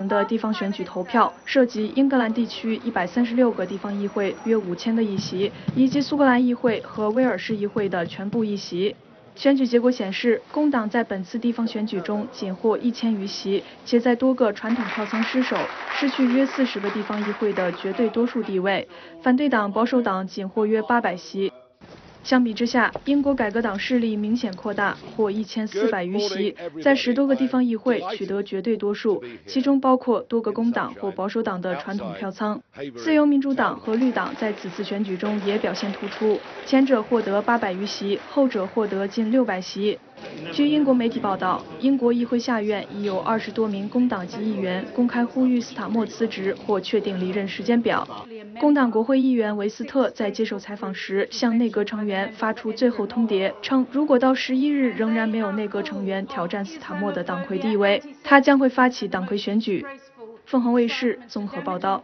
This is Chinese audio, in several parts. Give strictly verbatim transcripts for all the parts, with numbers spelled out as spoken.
的地方选举投票，涉及英格兰地区一百三十六个地方议会约五千个议席，以及苏格兰议会和威尔士议会的全部议席。选举结果显示，工党在本次地方选举中仅获一千余席，且在多个传统票仓失守，失去约四十个地方议会的绝对多数地位。反对党保守党仅获约八百席。相比之下，英国改革党势力明显扩大，获一千四百余席，在十多个地方议会取得绝对多数，其中包括多个工党或保守党的传统票仓。自由民主党和绿党在此次选举中也表现突出，前者获得八百余席，后者获得近六百席。据英国媒体报道，英国议会下院已有二十多名工党籍议员公开呼吁斯塔默辞职或确定离任时间表。工党国会议员维斯特在接受采访时向内阁成员发出最后通牒，称如果到十一日仍然没有内阁成员挑战斯塔默的党魁地位，他将会发起党魁选举。凤凰卫视综合报道。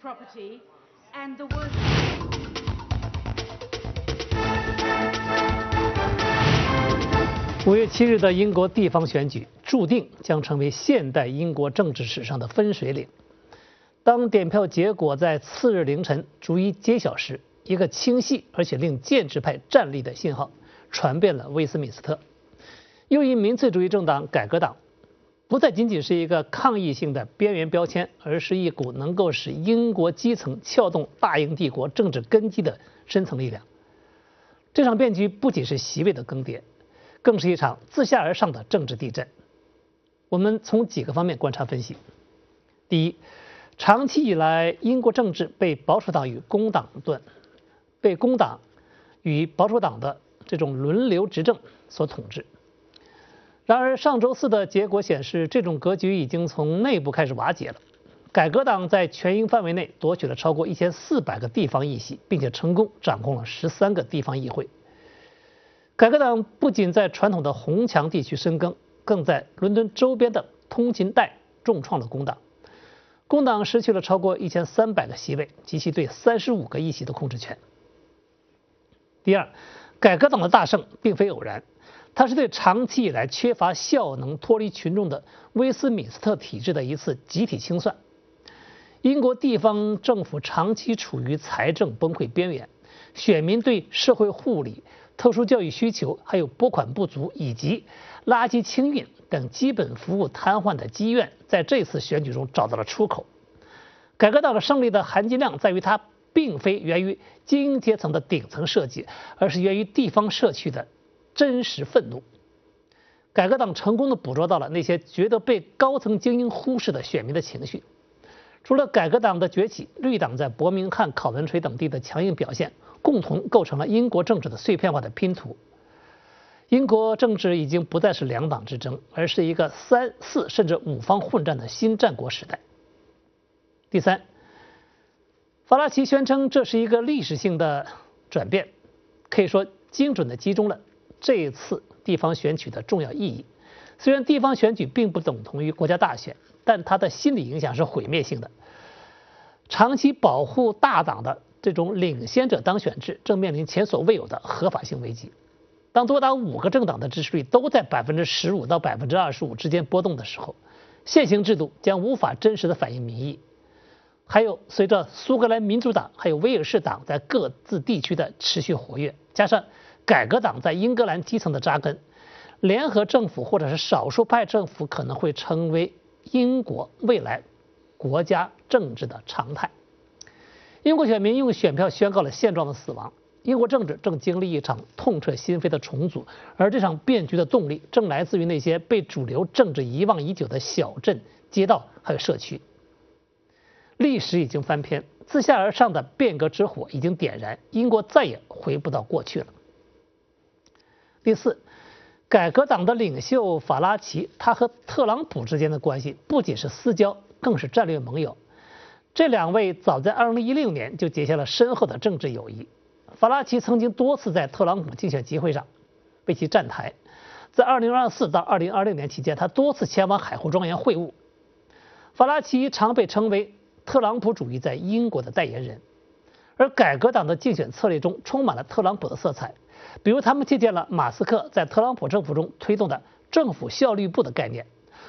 五月七日的英国地方选举注定将成为现代英国政治史上的分水岭。当点票结果在次日凌晨逐一揭晓时，一个清晰而且令建制派站立的信号传遍了威斯敏斯特。又一民粹主义政党改革党不再仅仅是一个抗议性的边缘标签，而是一股能够使英国基层撬动大英帝国政治根基的深层力量。这场变局不仅是席位的更迭，更是一场自下而上的政治地震。我们从几个方面观察分析。第一，长期以来，英国政治被保守党与工党盾，被工党与保守党的这种轮流执政所统治。然而，上周四的结果显示，这种格局已经从内部开始瓦解了。改革党在全英范围内夺取了超过一千四百个地方议席，并且成功掌控了十三个地方议会。改革党不仅在传统的红墙地区深耕，更在伦敦周边的通勤带重创了工党。工党失去了超过一千三百个席位及其对三十五个议席的控制权。第二，改革党的大胜并非偶然，它是对长期以来缺乏效能、脱离群众的威斯敏斯特体制的一次集体清算。英国地方政府长期处于财政崩溃边缘，选民对社会护理、特殊教育需求，还有拨款不足以及垃圾清运等基本服务瘫痪的积怨，在这次选举中找到了出口。改革党的胜利的含金量在于，它并非源于精英阶层的顶层设计，而是源于地方社区的真实愤怒。改革党成功地捕捉到了那些觉得被高层精英忽视的选民的情绪。除了改革党的崛起，绿党在伯明翰、考文垂等地的强硬表现，共同构成了英国政治的碎片化的拼图。英国政治已经不再是两党之争，而是一个三四甚至五方混战的新战国时代。第三，法拉奇宣称这是一个历史性的转变，可以说精准地击中了这一次地方选举的重要意义。虽然地方选举并不等同于国家大选，但它的心理影响是毁灭性的。长期保护大党的这种领先者当选制正面临前所未有的合法性危机。当多达五个政党的支持率都在百分之十五到百分之二十五之间波动的时候，现行制度将无法真实的反映民意。还有，随着苏格兰民主党还有威尔士党在各自地区的持续活跃，加上改革党在英格兰基层的扎根，联合政府或者是少数派政府可能会成为英国未来国家政治的常态。英国选民用选票宣告了现状的死亡。英国政治正经历一场痛彻心扉的重组，而这场变局的动力正来自于那些被主流政治遗忘已久的小镇、街道还有社区。历史已经翻篇，自下而上的变革之火已经点燃，英国再也回不到过去了。第四，改革党的领袖法拉奇，他和特朗普之间的关系不仅是私交，更是战略盟友。这两位早在二零一六年就结下了深厚的政治友谊。法拉奇曾经多次在特朗普竞选集会上为其站台，在二零二四到二零二六年期间，他多次前往海湖庄园会晤。法拉奇常被称为特朗普主义在英国的代言人，而改革党的竞选策略中充满了特朗普的色彩，比如他们借鉴了马斯克在特朗普政府中推动的政府效率部的概念，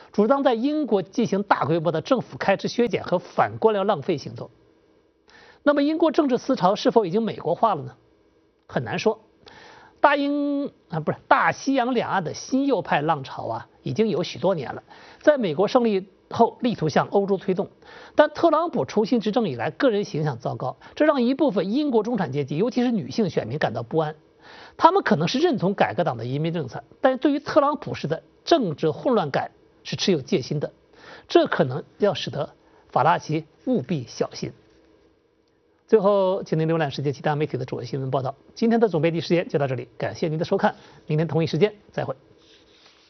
主张在英国进行大规模的政府开支削减和反官僚浪费行动。那么，英国政治思潮是否已经美国化了呢？很难说。大英啊，不是大西洋两岸的新右派浪潮啊，已经有许多年了，在美国胜利后力图向欧洲推动。但特朗普重新执政以来，个人形象糟糕，这让一部分英国中产阶级，尤其是女性选民感到不安。他们可能是认同改革党的移民政策，但是对于特朗普式的政治混乱感是持有戒心的，这可能要使得法拉奇务必小心。最后，请您浏览世界其他媒体的主要新闻报道。今天的总编辑时间就到这里，感谢您的收看，明天同一时间再会。